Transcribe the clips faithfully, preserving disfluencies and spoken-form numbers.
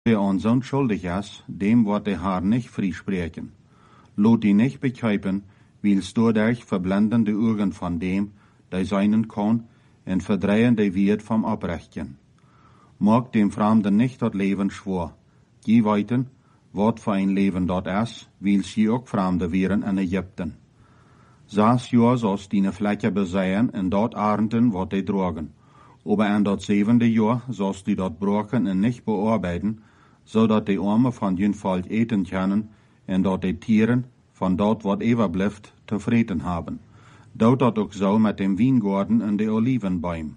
Wer ons onschuldig is, dem wordt de haar nicht vriespreken. Laat die nicht begrijpen, wils doordat verblenden de ogen van dem, die zijnen kon, en verdreien de wierd van oprechten. Maak dem vreemden nicht dat leven schwoor. Je weten, wat voor een leven dat is, wils je ook vreemden wieren in Egypten. Zes jaar zoals die vlekken bezeien en dat arenden wat die drogen. Aber in dat zevende jaar zoals die dat broken en nicht bearbeiden, zodat de armen van hun volk eten kunnen en dat de tieren van dat wat overblijft tevreden hebben. Dat dat ook zo met dem wijngaarden en de olivenboom.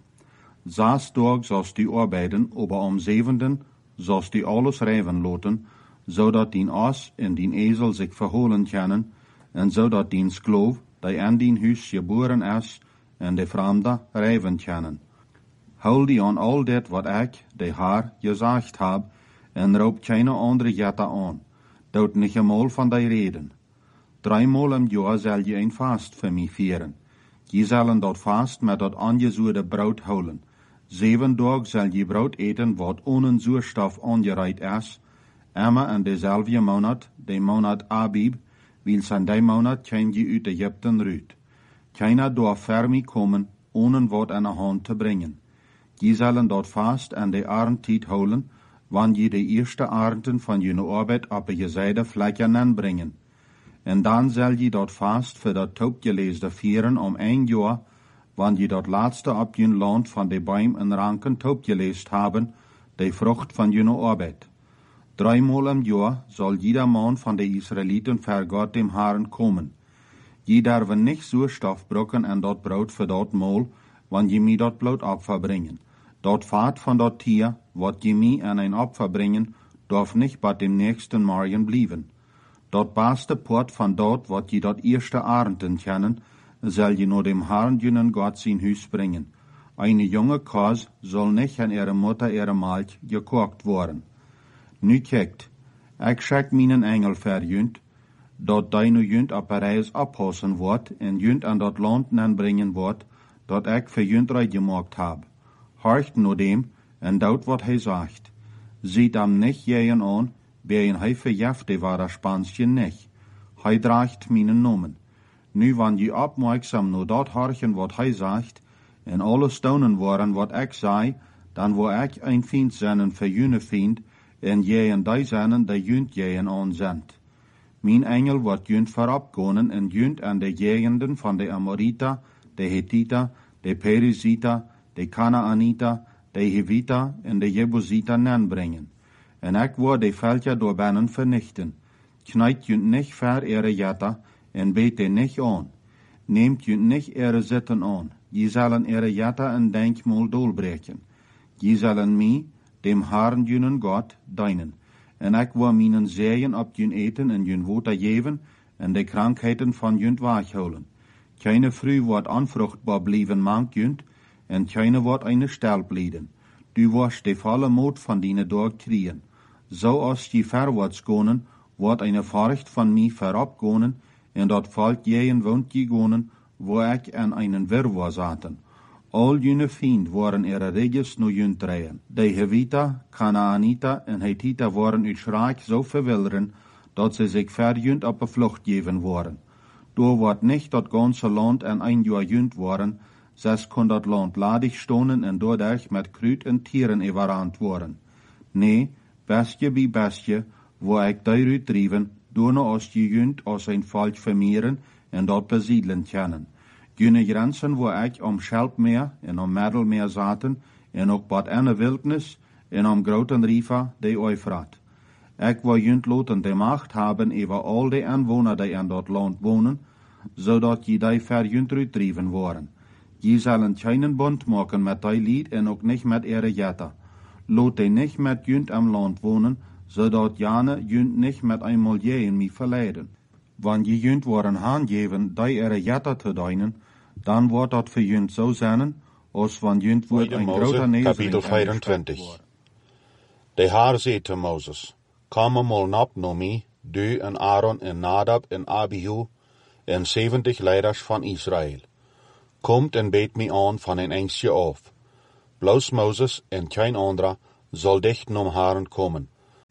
Zes dagen zoals die arbeiden, aber om zevenden zoals die alles rijven laten, zodat dien as en dien ezel zich verholen kunnen, en zodat dien skloof, die in dien huis geboren is, en de vreemde rijven kunnen. Houd die aan al dit wat ik, de haar, gezegd heb, en roep geen andere jette aan. Dood niet eenmaal van die reden. Driemaal im jaar zal je een vast voor mij vieren. Je zullen dat vast met dat aangezoerde brood houden. Zeven dagen zal je brood eten wat ohne zuurstof aangereid is, immer in dezelfde maand, de maand Abib, wils in die maand geen je uit Egypten ruit. Keiner door ver mij komen, ohne wat in de hand te brengen. Je zullen dat vast in de arendtijd houden, wanneer je de eerste arenden van je arbeid op je zijde vlekken aanbrengen. En dan zal je dat vast voor dat toopgeleesde vieren om een jaar, wanneer je dat laatste op je land van de boom en ranken toopgeleest hebben, de vrucht van je arbeid. Driemaal im jaar zal jeder man van de Israëlieten voor God dem Herren komen. Je darf niet zuurstof brokken en dat brood voor dat maal, wanneer je mij dat bloed opfer brengen. Dat vaat van dat tier, wat je mij aan een opfer brengen, darf niet bij dem nächsten morgen blijven. Dat beste poort van dat, wat je dat eerste arenden kennen, zal je naar dem Herren junen God zijn huis brengen. Een jonge kaas zal niet aan ihre moeder ihre melk gekookt worden. Nu kijkt, ik schik mijn engel voor junt, dat die nu junt op een reis oppassen wordt en junt aan dat land aanbrengen wordt, dat ik voor junt gemaakt heb. Horcht naar dem en doet wat hij zegt. Ziet hem niet jeën aan, bij hij verjaft de ware Spansje niet. Hij draagt mijn nomen. Nu wanneer je opmerksam naar dat horchen wat hij zegt, en alle stonen worden wat ik zei, dan word ik een vriend zijn voor jullie vriend, en jeën die zijn die junt jeën aanzendt. Mijn engel wordt junt vooropkomen en junt aan de gegenden van de Amorita, de Hethita, de Perizita, de Kanaanita, de Hivita en de Jebusita aanbrengen. En ik word de veldje door binnen vernichten. Knijt junt niet ver ere jetta en beet de niet aan. Neemt junt niet ere zitten aan. Je zullen ere jetta en denkmoel doorbreken. Je zullen mij, dem Herren junen God, dienen. En ik wil mijn zeeën op jun eten en jun water geven en de krankheden van junt weghouden. Keine vrouw wordt onvruchtbaar blijven mank junt, en keine wordt eine stel blijden. Du wordt de volle moed van die dag kriegen. Zoals je verwaarts gonen, wordt eine vrucht van mij veropgonen, en dat volk jeën woont je gonen, waar ik aan einen wirwar zaten. Al june vriend waren ihre reges nu junt draaien. De Hevita, Kanaanita en Hethita waren uit schrik zo verwilderen, dat ze zich verjunt op de vlucht geven worden. Door wordt niet dat ganze land aan een jaar junt worden, zes kon dat land ladig stonen en doordat met kruid en tieren overrand worden. Nee, bestje bij bestje, waar ik daaruit drijven, door nou als je junt als een volk vermeeren en dat besiedelen kennen. Jene grenzen waar ik om Schelpmeer en om Middelmeer zaten, en ook bad in de wildnis, en om groten riva de Eufrat. Ik wil junt laten de macht hebben over al de inwoners die in dat land wonen, zodat je die ver junt uitdrijven worden. Je zullen geen bond maken met die lied en ook niet met ihre jetta. Laat die niet met junt am land wonen, zodat jane junt niet met een milieu mij verleiden. Wanneer je junt worden aangeven die ihre jetta te dienen, dan wordt dat voor junt zo zijn, als van junt wordt een grote Kapitel vierentwintig. De Heer zei te Mozes, kom eenmaal nap naar mij, du en Aaron en Nadab en Abihu en zeventig leiders van Israël. Komt en beet mij aan van een eindje af. Bloos Mozes en geen andere zal dicht naar Herren komen,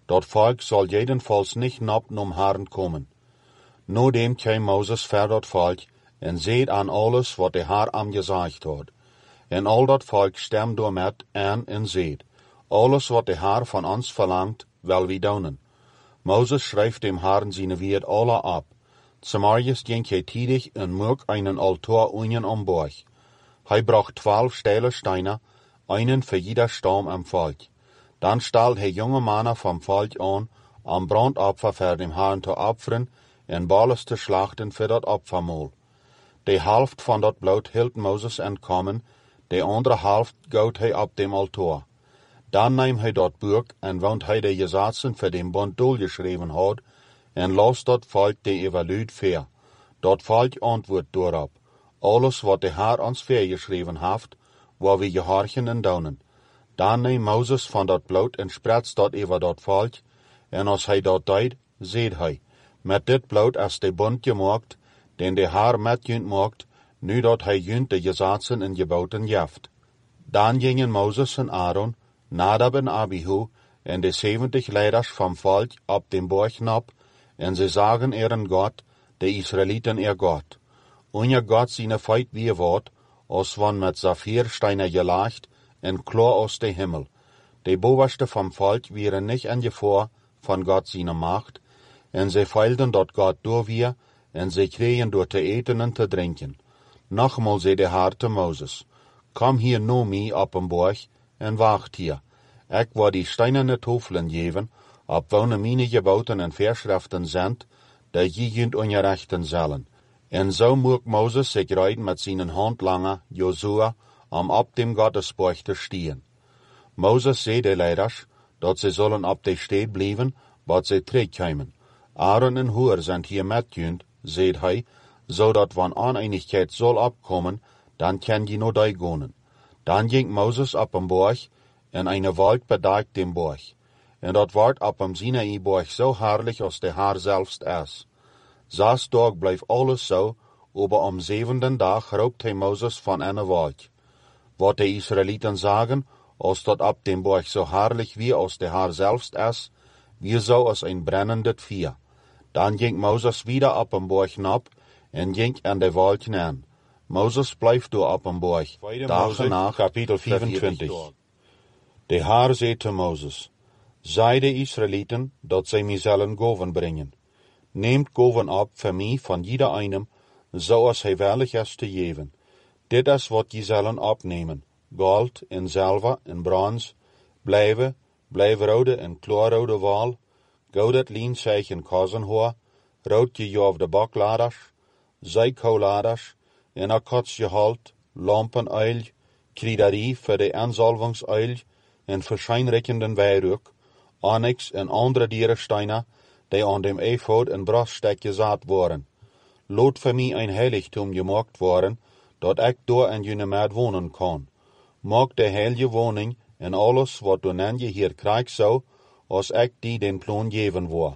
Dat volk zal jedenfalls niet nop nom Haren komen. Noordem kwam Mozes ver dat volk en zeed aan alles wat de Heer hem gezegd had. En al dat volk stemt door met aan en zeed, alles wat de Heer van ons verlangt, wel we doen. Mozes schrijft dem Herrn zijn woord alle op. Samarius ging hij tidig en maak einen altaar unten am Berg. Hij bracht twaalf steile steinen, einen voor jeder stam am volk. Dan stelde hij jonge mannen vom volk aan, om brandopfer voor dem Herrn te opferen en balles te slachten voor dat opfermaal. De helft van dat bloed hield Mozes entkomen, de andere helft goot hij op dem altaar. Dan neemt hij dat boek en woont hij de gesetzen voor dem bond doorgeschreven had, en las dat volk de evaluut ver. Dat volk antwoordt daarop. Alles wat de Heer ons vergeschreven heeft, waar we gehorchen en doen. Dan neemt Mozes van dat bloed en spreidt dat over dat volk, en als hij dat deed, zeed hij, met dit bloed is de bond gemaakt, den de Heer met junt maakt, nu dat hij junt de gesetzen en geboten geeft. Dan gingen Mozes en Aaron, Nadab en Abihu, en de zeventig leiders van volk op den berg nop, en ze zagen eren God, de Israëlieten er God. Unje God zijn feit weer wordt, als van met saphiersteinen gelegd, en klaar als de hemel. De bovenste van volk waren niet in gevaar van God zijn macht, en ze feilden dat God door weer, en ze kregen door te eten en te drinken. Nogmaals zei de Heer te Mozes, kom hier nu mee op een berg, en wacht hier. Ik wil die steinerne tafelen geven, op wonen mijn geboten en verschriften zijn, dat je kunt ongerechten zullen. En zo moet Mozes zich rijden met zijn handlanger, Josua, om op dem Gottesberg te stehen. Mozes zei de leiders, dat ze zullen op de stad blijven, wat ze terugkomen. Aaron en Hur zijn hier met junt, zei hij, zodat van oneenigheid zal opkomen, dan kan je naar die gaan. Dan ging Mozes op een berg, en een wolk bedekt den berg. En dat wordt op een Sinai-berg zo herrlich als de Heer zelfs is. Zes dag bleef alles zo, aber om zevende dag roopt hij Mozes van een wolk. Wat de Israëlieten zeggen, als dat op den berg zo herrlich wie als de Heer zelfs is, wie zo als een brennende vuur. Dan ging Mozes wieder op een berg nop, en ging aan de wolk aan. Mozes blijft door op een berg. Dagen na, kapitel vierentwintig. De Heer zei te Mozes, zei de Israëlieten dat zij mij zullen goven brengen. Neemt goven op voor mij van ieder einem, zoals hij welig is te geven. Dit is wat je zullen opnemen, goud en zilver en brons, blijven, blijvrode en kloorrode wal, goudet lienzeig en kozenhoor, roodje je of de bakladers, zijkoladers, en akkotsje halt, lampenuil, kriederie voor de aanzalvingsuil, en verschijnrijkenden wijrook, onyx en andere dierensteinen, die aan dem ephod en braststek gezet worden. Laat voor mij een heiligtum gemaakt worden, dat ik door en jullie met wonen kan. Maak de heilige woning en alles wat doen je hier krijgt zou, als ik die den plan geven wil.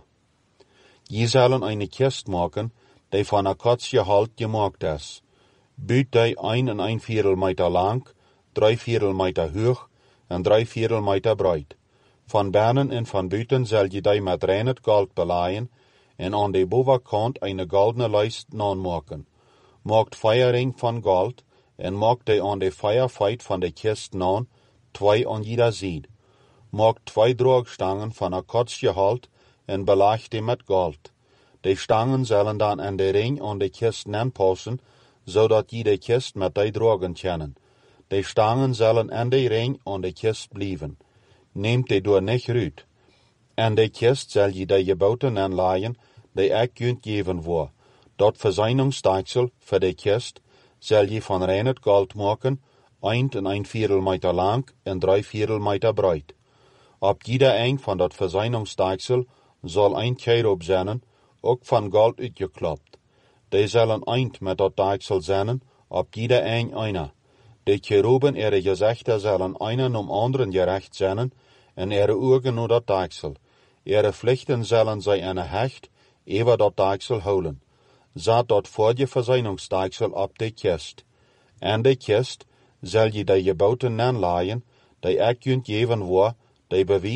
Je zullen een kist maken, die van akkatsje halt gemaakt is. Buit die een en een viertel meter lang, drie viertel meter hoog en drie viertel meter breed. Van binnen en van buiten zal je die met reinet goud belaaien en aan de bovenkant een goldene lijst naanmaken. Maakt vijering van goud en maakt die aan de vijverfeit van de kist naan, twee aan jeder zijde. Maakt twee draagstangen van akkatsje halt en belaag die met goud. De stangen zullen dan aan de ring aan de kist aanpassen, zodat je de kist met die dragen kennen. De stangen zullen aan de ring aan de kist blijven. Neemt die door niet uit. En de kist zal je de geboten aanlaaien, die ik kunt geven voor. Dat verzuiningsdeksel voor de kist zal je van reinet goud maken, eind en een viertel meter lang en drie viertel meter breed. Op jeder eind van dat verzuiningsdeksel zal een cherub zijn, ook van goud uitgeklopt. Die zullen eind met dat deksel zijn, op jeder eind einer. De cheruben ere gezichten zullen einen om anderen gerecht zijn, en ere ogen naar dat deksel. Ere vlechten zullen zij een hecht, over dat deksel houden. Zet dat voor je verzuiningsdeksel op de kist. En de kist zal je de geboten aanlaaien, die ik kunt geven voor, die bewijs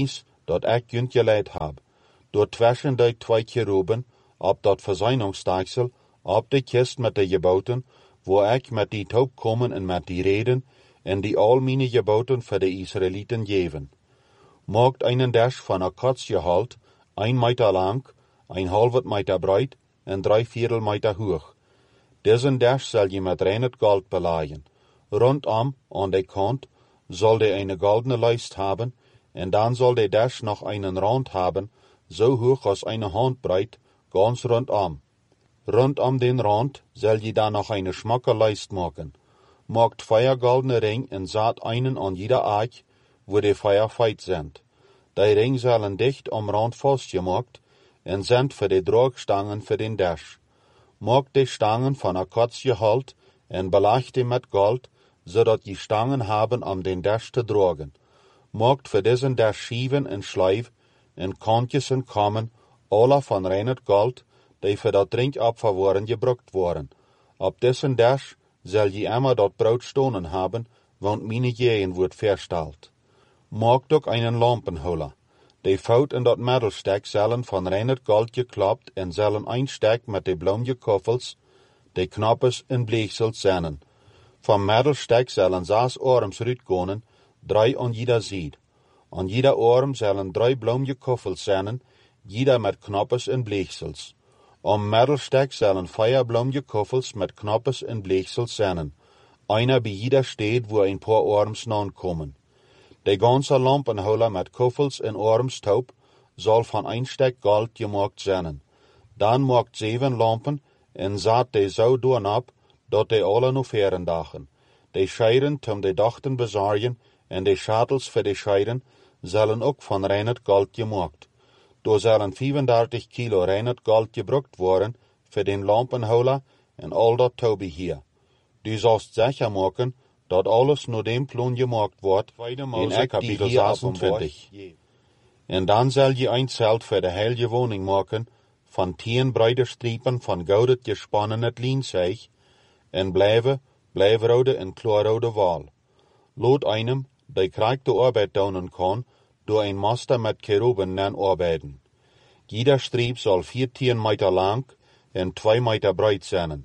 dat ik junt geleid heb, door zwischen die twee Cheruben, op dat verzuinungsdeichsel, op de kist met de geboten, wo ik met die taub komen en met die reden, en die al meine geboten voor de Israeliten geven. Maakt einen Dash van een kotsgehalt, ein Meter lang, ein halvet Meter breit en drei Viertel Meter hoog. Diesen Dash zal je met rein Gold beleihen. Rondom, an de kant, soll der eine goldene Leist haben, en dan soll der Dash noch einen Rand haben, so hoch als eine Handbreit, ganz rundum. Rundum den Rand soll je dan noch eine schmakke Leist machen. Maakt vier goldene Ring en zat einen an jeder Eich, wo die vier feit sind. Die Ring sollen dicht am Rand festgemacht en sind für die Dragstangen für den Dash. Maakt die Stangen von a Kotzgehalt en beleicht die mit Gold, zodat die Stangen haben, um den Dash zu dragen. Maakt für diesen Dash Schieven en Schleif en Kantjes en Kammen, alle von reiner Gold, die für dat Trinkopfer waren gebruikt worden. Op diesen Dash soll je immer dat Brot stonen haben, want meine Jähen wordt versteld. Maakt ook einen Lampenholler. Die Fout in dat Middelstek zullen van reiner Gold geklappt en zullen einstek met de blauwe koffels, die knappes en bleegsels zijn. Van Middelstek zullen zes arms uitkomen, drei an jeder Seite. An jeder arm zullen drei blauwe koffels zijn, jeder met knappes en bleegsels. Am Middelstek zullen vier blauwe koffels met knappes en bleegsels zijn. Einer bij jeder steht, wo ein paar arms nankommen. De ganze Lampenholler met koffels en arms taub zal van een stek gold gemaakt zijn. Dan maakt zeven lampen en zat de zo doornap, dat de alle nog veren dagen. De scheiden om de dachten bezorgen en de schatels voor de scheiden zullen ook van reiner gold gemaakt. Door zullen vijfendertig kilo reiner gold gebruikt worden voor den Lampenholler en al dat touwbeheer. Du zult zeker maken dat alles naar dem Plan gemaakt wordt in ek kapitel zesentwintig. En dan zal je een zelt voor de hele woning maken, van tien breite striepen van goudet gespannen het lienzeig, en blijven, blijfrode en kloorrode wal. Laat einem, die krijgt de arbeid doen kan, door een master met keruben nan arbeiden. Jeder striep zal veertien meter lang en twee meter breed zijn.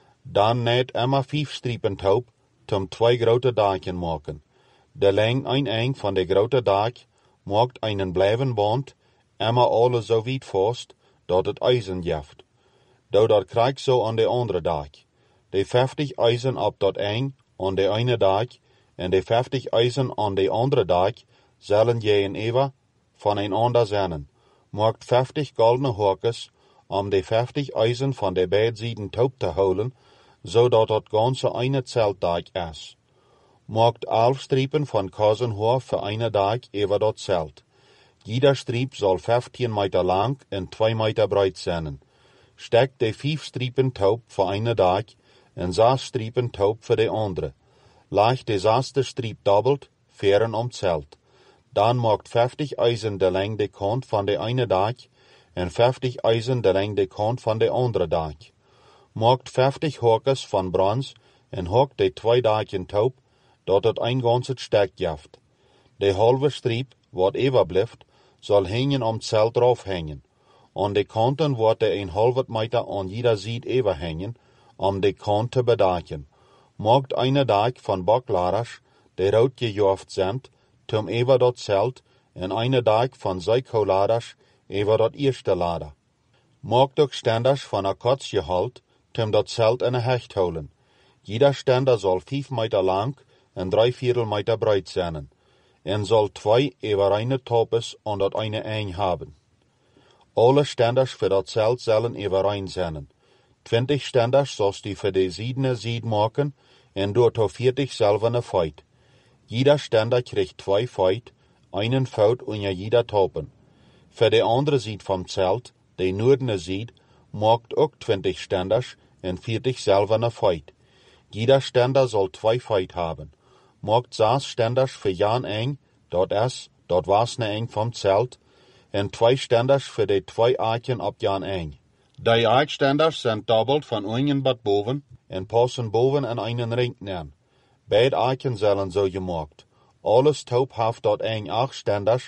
Dan net immer vijf striepen taub, om twee grote daken maken. De leng een eng van de grote dak maakt einen blijven band, immer alle zo weit vast, dat het ijzen jeft. Do dat krijgt zo aan de andere dak. De vijftig ijzen op dat eng, aan de ene dak, en de vijftig ijzen aan de andere dak, zullen je in Eva van een ander zijn. Maakt vijftig goldene horkes, om de vijftig ijzen van de beide taub te houden, zodat het ganze eine zeltdag is. Maakt elf striepen van kazenhoor voor eine dag over dat zelt. Jeder striep zal vijftien meter lang en twee meter breed zijn. Stek de vijf striepen taub voor eine dag en zes striepen taub voor de andere. Leg de zesde striep dobbelt, veren om zelt. Dan maakt vijftig ijzen de leng de kant van de eine dag en vijftig ijzen de leng de kant van de andere dag. Maakt vijftig horkes van brons en hokt de twee dagen taub, dat het een ganzet stek jeft. De halve striep, wat overblijft, zal hängen om het zelt drauf hängen. Aan de kanten wordt de een halve meter aan jeder zijde overhängen, om de kant te bedekken. Maakt eine dag van bakladers, die rood gejoft zijn, tom over dat zelt, en eine dag van zeikholaders, over dat eerste lader. Maakt ook stenders van een kotsgehalt, tom dat zelt in een hecht houden. Jeder stender zal vijf meter lang en drie viertel meter breed zijn, en zal twee overeine topes aan dat eine eng hebben. Alle stenders voor dat zelt zullen overeen zijn. Twintig stenders zal die voor de ziedene zied maken, en door tot veertig zelfene feit. Jeder stender krijgt twee feit, einen fout onder jeder topen. Voor de andere zied van het zelt, de noordene zied, maakt ook twintig stenders en veertig zelfene feit. Jeder stender zal twee feit hebben. Maakt zes stenders voor Jan eng, dat is, dat was ne eng van het zelt, en twee stenders voor de twee aken op Jan eng. Die eikstenders zijn dobbeld van ongen bad boven en passen boven in einen ring neer. Beide aken zullen zo gemaakt. Alles taub heeft dat eng acht stenders,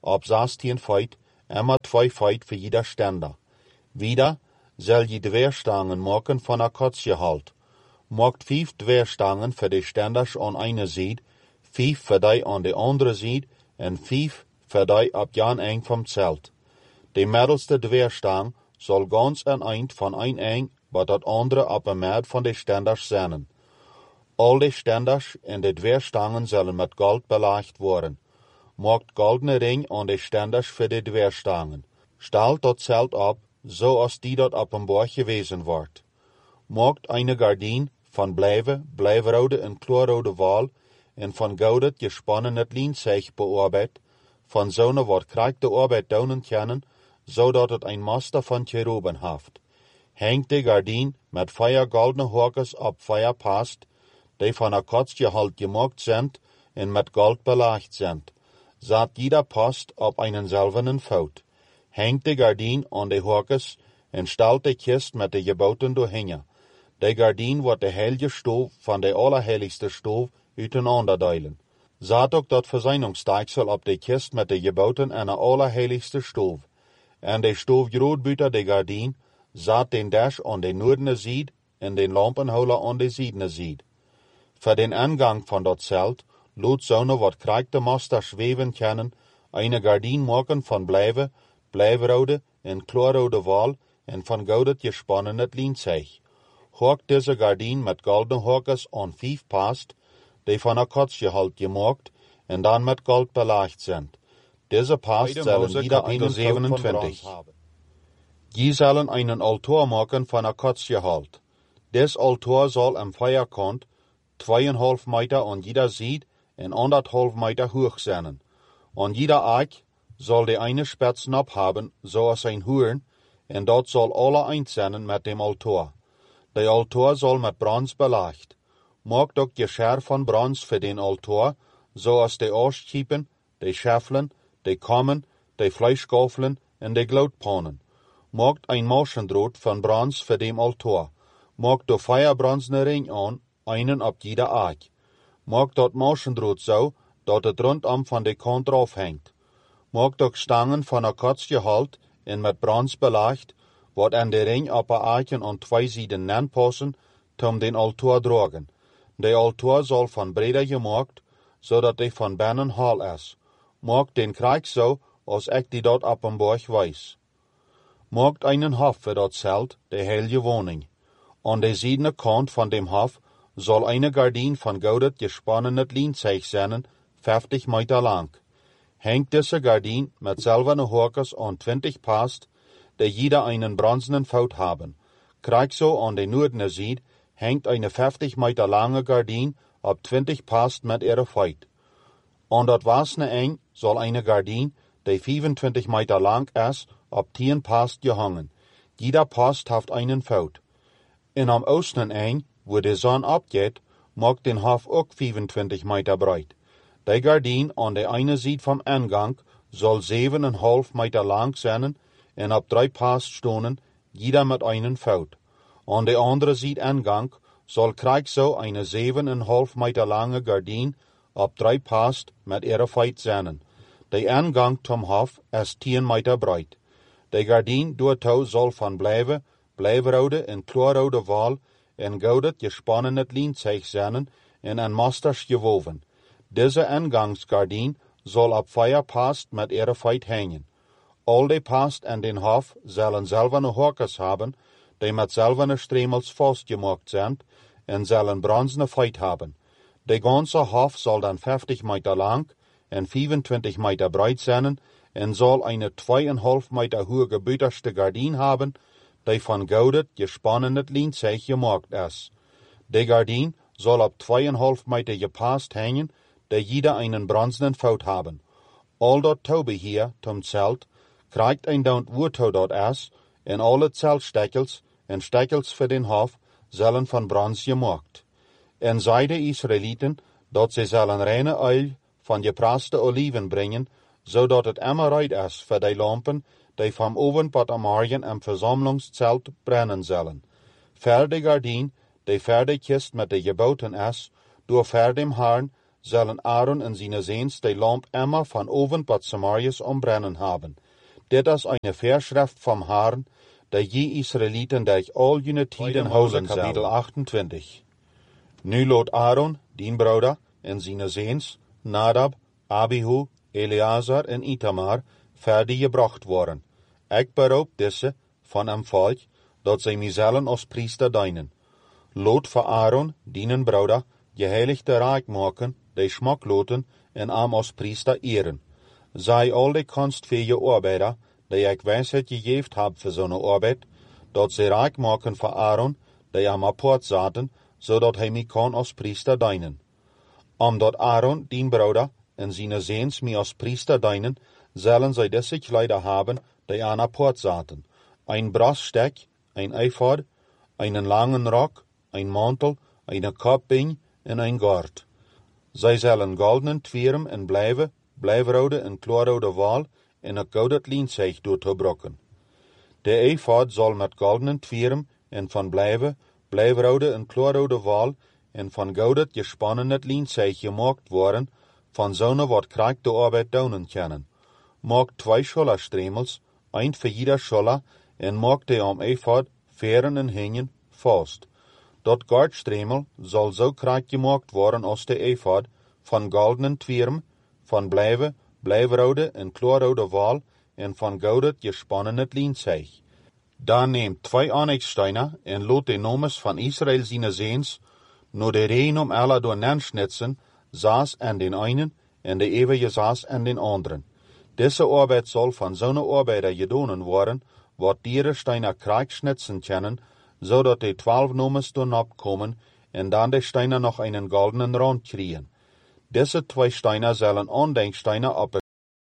op zestien feet, immer twee feet für jeder Ständer. Wieder soll je Dweerstangen maken van akatiehalt. Maakt vijf dweerstangen für die Ständers an einer Seite, vijf für die an die andere Seite en vijf für die ab jan eng vom Zelt. Die middelste dweerstang soll ganz een eind van een eng, wat dat andere op een maat van de Ständers zijn. Al die Ständers en de dweerstangen zullen met goud belegt worden. Maakt goldene ring aan de Ständers voor de dweerstangen. Stelt dat Zelt op, zoals die dat op een borg gewezen wordt. Maakt eine gardien van blijven, blijvrode en kleurrode wal en van goudet gespannen het lienzeig bearbeid, van zo'n wat krijgt de arbeid daunen kennen, zodat het een master van cheruben haft. Hengt de gardien met vier goldene horkes op vier past, die van akatiehalt gemaakt zijn en met gold belegt zijn. Zat jeder past op einen zelvenen fout. Hengt de gardien aan de horkes en stelt de kist met de geboten doorheen. De gardien wordt de heilige stoof van de allerheiligste stoof uiteinander delen. Zat ook dat verzuiningssteigsel op de kist met de geboten en de allerheiligste stoof. En de stoof groot buiten de gardien zat den dash aan de noordene zijde en den lampenholer aan de zuidene zijde. Voor den aangang van dat zelt laat zo'n wat krijgt de master zweven kennen, eine gardien maken van blijven, blijvrode en kleurrode wal en van goudet gespannen het lienzeig. Hoort deze gardien met goldene horkes aan vijf past, die van akatiehalt gemaakt en dan met gold belegt zijn. Deze past zullen jeder zevenentwintig. Die zullen einen altaar maken van akatiehalt. Des altaar zal am Feierkant tweeënhalf meter aan jeder zijde en anderhalf meter hoog zijn. Aan jeder eik zal de eine Spätznap haben, zoals ein Hoorn, en dat zal alle eind zijn met dem altaar. De altaar zal met brons belegt. Maakt ook Geschirr van brons voor den altaar, zoals de Oorschiepen, de Scheffelen, de Kammen, de Fleischgafelen en de Gloutpannen. Maakt ein Maschendraht van brons voor dem altaar. Maakt de vier bronzene ring aan, einen op jeder eik. Maakt dat Maschendraht zo, dat het rondom van de kant afhangt. Maakt ook stangen van akatiehalt en met brons belegt, wat aan de ring op de eiken aan twee zijden aanpassen, om den altaar dragen. De altaar zal van breder gemaakt, zodat hij van binnen hal is. Maakt den krijg zo, als ik die dat op een borg wijs. Maakt einen hof voor dat zelt, de heilige woning. Aan de zijdene kant van dem hof zal eine gardien van goudet gespannen het lienzeig zijn, vijftig meter lang. Hengt deze gardien met zilverne horkes aan twintig past, die jeder einen bronzenen fout haben. Krijg zo aan de noordene zijde hengt eine vijftig meter lange gardien op twintig past met ihre feit. Aan dat wasne eng zal eine gardien, die vijfentwintig meter lang is, op tien past gehangen. Jeder past heeft einen fout. En am oosten eng, wo de zon opgeht, maakt den hof ook vijfentwintig meter breit. De gardien aan de ene zijde vom ingang zal zeven en half meter lang zijn en op drie past stonen, jeder met einen fout. Aan de andere zijde ingang zal krijg zo eine zeven en half meter lange gardien op drie past met ihre feit zijn. De ingang zum hof is tien meter breit. De gardien doortou zal van blijven, blijvrode en kleurrode wal en goudet gespannen het lienzeig zijn en aan masters gewoven. Deze ingangsgardien zal op vier past met ihre feit hangen. Al die past en den hof zullen zilverne horkes hebben, die met zilverne stremels vastgemaakt zijn en zullen bronzene feit hebben. De ganze hof zal dan vijftig meter lang en vijfentwintig meter breit zijn en zal eine tweeënhalf meter hoge buitenste gardien hebben, die van goudet gespannen het lienzeig gemaakt is. De gardien zal op tweeënhalf meter gepast hangen, die jeder einen bronzenen fout hebben. Al dat touwbeheer zum Zelt krijgt een daunt woordtouw dat is, en alle zeltstekkels en stekkels voor den hof zullen van brons gemaakt. En zei de Israëlieten dat ze zullen reine oil van gepraste oliven brengen, zodat het immer right is voor de lampen die van oven tot am morgen im versammlingszelt brennen zullen. Ver de gardien, die ver de kist met de geboten is, door ver dem Herrn, zullen Aaron en zijn zoons de lamp immer van oven wat Samarias ombrennen hebben. Dit is een verschrift van Herren, dat je Israëlieten durch al jullie tijden houden zullen. Kapitel achtentwintig. Nu laat Aaron, dien broeder, en zijn zoons, Nadab, Abihu, Eleazar en Itamar, verder gebracht worden. Ik beroep deze van een volk, dat zij mij zullen als priester dienen. Laat voor Aaron, dien broeder, geheiligde rijk maken, de smak laten en hem als priester eren. Zij al de kunstfähige arbeider, die ik wijsheid gegeven heb voor zo'n arbeid, dat zij rijk maken voor Aaron, die hem apart zaten, zodat hij mij kan als priester dienen. Omdat Aaron, dien broeder, en zijn zoons mij als priester dienen, zullen zij deze kleider hebben, die aan apart zaten. Een brasstek, een ephod, een lange rok, een mantel, een kapbing en een gord. Zij zullen goldenen twierum en blijven, blijfrode en kloorrode wal en een gouden lienzeeg doorgebroken. De ephod zal met goldenen twierum en van blijven, blijfrode en kloorrode wal en van gouden gespannen lienzeeg gemaakt worden, van zo'n wat krijgt de arbeid doen kennen. Maak twee schollerstremels, een voor ieder scholler, en maak de om ephod, veren en hingen, vast. Dat gordstremel zal zo krijgt gemaakt worden als de ephod, van goldenen twierum, van blijven, blijfrode en kloorrode wal, en van gouden gespannen lienzeeg. Dan neemt twee onyxsteinen en laat de nomes van Israël zijn zoons, naar de reen om alle door nensnitsen, zes aan den einen en de eeuwige zes aan den anderen. Deze arbeid zal van zo'n arbeider gedaan worden, wat dieren steinen krijgsnitsen kennen, zodat de twaalf nomes door opkomen en dan de steinen nog een goldenen rand krijgen. Deze twee steinen zullen aandenksteinen op